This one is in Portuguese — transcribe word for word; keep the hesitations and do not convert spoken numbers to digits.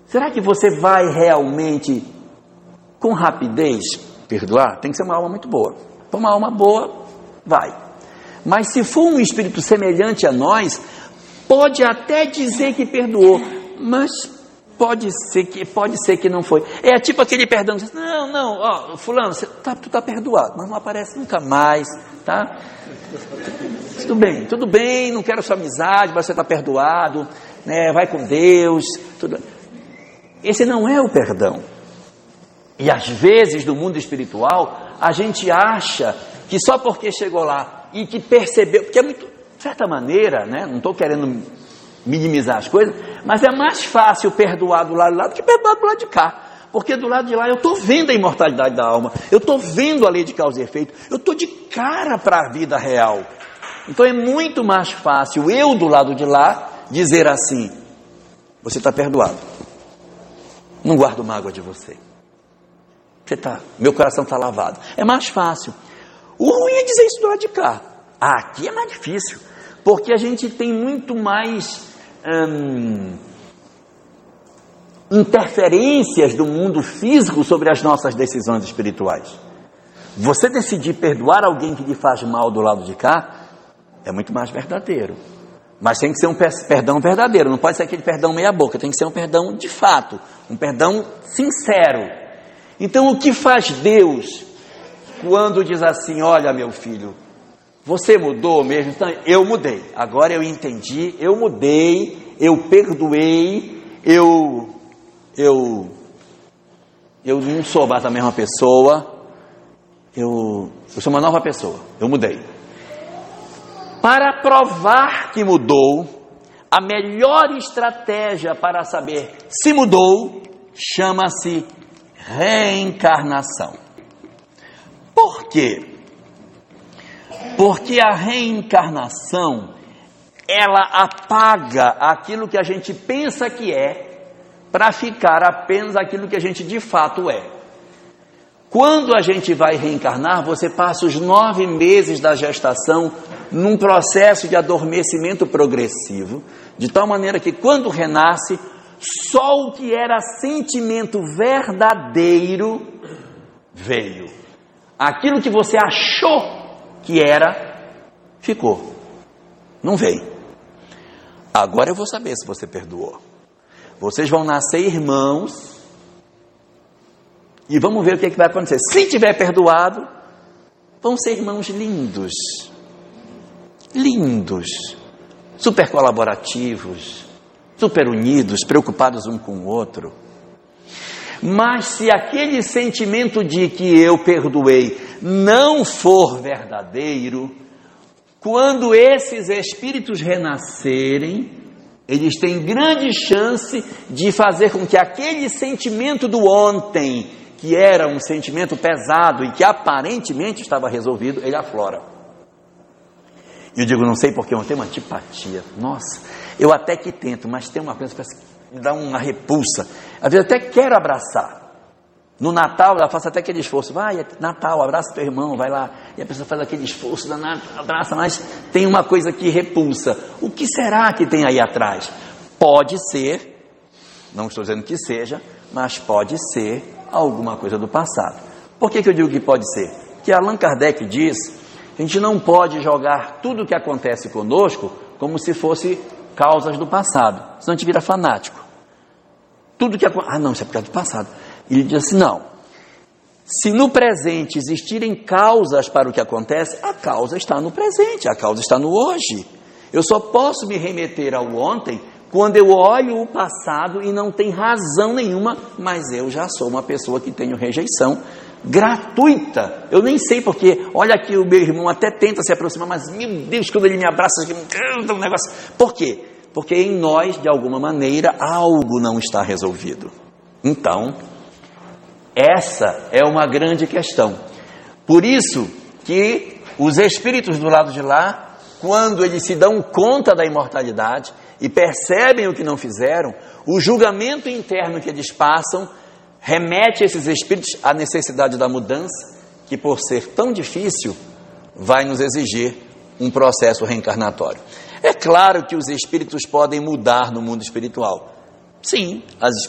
Será que você vai realmente, com rapidez, perdoar? Tem que ser uma alma muito boa. Para uma alma boa, vai. Mas se for um espírito semelhante a nós, pode até dizer que perdoou, mas pode ser que, pode ser que não foi. É tipo aquele perdão, não, não, ó, fulano, você tá, tu está perdoado, mas não aparece nunca mais, tá? Tudo bem, tudo bem, não quero sua amizade, mas você está perdoado, né? Vai com Deus, tudo. Esse não é o perdão. E às vezes no mundo espiritual a gente acha que só porque chegou lá e que percebeu, porque é muito, de certa maneira, né? Não estou querendo minimizar as coisas, mas é mais fácil perdoar do lado de lá do que perdoar do lado de cá. Porque do lado de lá eu estou vendo a imortalidade da alma, eu estou vendo a lei de causa e efeito, eu estou de cara para a vida real. Então é muito mais fácil eu do lado de lá dizer assim: você está perdoado, não guardo mágoa de você, você tá, meu coração está lavado. É mais fácil. O ruim é dizer isso do lado de cá. Ah, aqui é mais difícil, porque a gente tem muito mais hum, interferências do mundo físico sobre as nossas decisões espirituais. Você decidir perdoar alguém que lhe faz mal do lado de cá é muito mais verdadeiro, mas tem que ser um perdão verdadeiro, não pode ser aquele perdão meia boca, tem que ser um perdão de fato, um perdão sincero. Então o que faz Deus quando diz assim: olha, meu filho, você mudou mesmo? Então, eu mudei, agora eu entendi, eu mudei, eu perdoei, eu eu eu não sou mais a mesma pessoa, eu, eu sou uma nova pessoa, eu mudei. Para provar que mudou, a melhor estratégia para saber se mudou chama-se reencarnação. Por quê? Porque a reencarnação, ela apaga aquilo que a gente pensa que é, para ficar apenas aquilo que a gente de fato é. Quando a gente vai reencarnar, você passa os nove meses da gestação num processo de adormecimento progressivo, de tal maneira que quando renasce, só o que era sentimento verdadeiro veio. Aquilo que você achou que era, ficou. Não veio. Agora eu vou saber se você perdoou. Vocês vão nascer irmãos e vamos ver o que, é que vai acontecer. Se tiver perdoado, vão ser irmãos lindos. Lindos. Super colaborativos. Super unidos, preocupados um com o outro. Mas se aquele sentimento de que eu perdoei não for verdadeiro, quando esses espíritos renascerem, eles têm grande chance de fazer com que aquele sentimento do ontem, que era um sentimento pesado e que aparentemente estava resolvido, ele aflora. E eu digo, não sei porque eu tenho uma antipatia. Nossa, eu até que tento, mas tem uma coisa que me dá uma repulsa. Às vezes eu até quero abraçar. No Natal, ela faz até aquele esforço. Vai, Natal, abraça teu irmão, vai lá. E a pessoa faz aquele esforço, danado, abraça, mas tem uma coisa que repulsa. O que será que tem aí atrás? Pode ser, não estou dizendo que seja, mas pode ser alguma coisa do passado. Por que que eu digo que pode ser? Porque Allan Kardec diz, a gente não pode jogar tudo o que acontece conosco como se fosse causas do passado, senão a gente vira fanático. Tudo que acontece, ah não, isso é por causa do passado. Ele diz assim, não, se no presente existirem causas para o que acontece, a causa está no presente, a causa está no hoje. Eu só posso me remeter ao ontem quando eu olho o passado e não tem razão nenhuma, mas eu já sou uma pessoa que tenho rejeição gratuita. Eu nem sei porque, olha aqui, o meu irmão até tenta se aproximar, mas meu Deus, quando ele me abraça, um negócio. Por quê? Porque em nós, de alguma maneira, algo não está resolvido. Então, essa é uma grande questão. Por isso que os espíritos do lado de lá, quando eles se dão conta da imortalidade e percebem o que não fizeram, o julgamento interno que eles passam remete esses espíritos à necessidade da mudança, que por ser tão difícil, vai nos exigir um processo reencarnatório. É claro que os espíritos podem mudar no mundo espiritual. Sim, as